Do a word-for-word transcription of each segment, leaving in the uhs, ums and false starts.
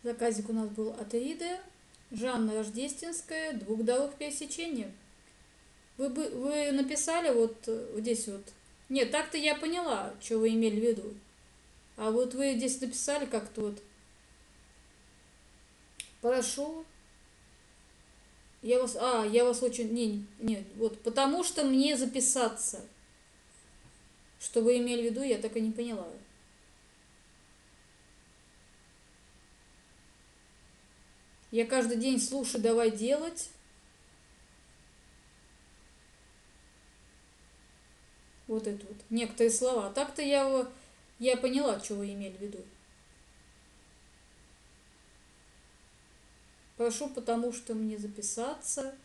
Заказик у нас был от Ириды. Жанна Рождественская, двух дорог пересечения. Вы, бы, вы написали вот, вот здесь вот. Нет, так-то я поняла, что вы имели в виду. А вот вы здесь написали как-то вот. Прошу. Я вас. А, я вас очень. Не, нет, вот. Потому что мне записаться. Что вы имели в виду, я так и не поняла. Я каждый день слушаю, давай делать. Вот это вот. Некоторые слова. Так-то я, я поняла, что вы имели в виду. Прошу, потому что мне записаться.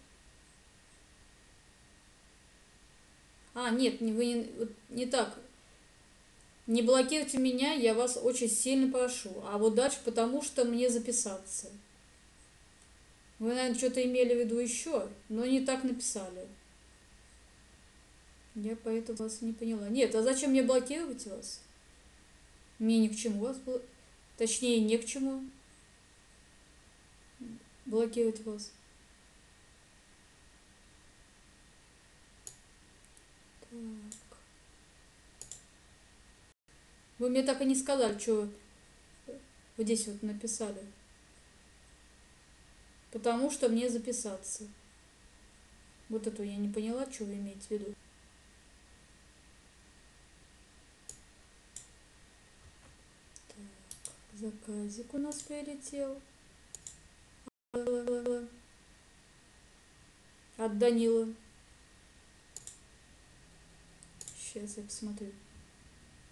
А, нет, не, вы не, вот не так. Не блокируйте меня, я вас очень сильно прошу. А вот дальше, потому что мне записаться. Вы, наверное, что-то имели в виду еще, но не так написали. Я поэтому вас не поняла. Нет, а зачем мне блокировать вас? Мне ни к чему вас было. Точнее, не к чему блокировать вас. Так. Вы мне так и не сказали, что вы здесь вот написали. Потому что мне записаться. Вот это я не поняла, что вы имеете в виду. Так, заказик у нас прилетел. От Данила. Сейчас я посмотрю.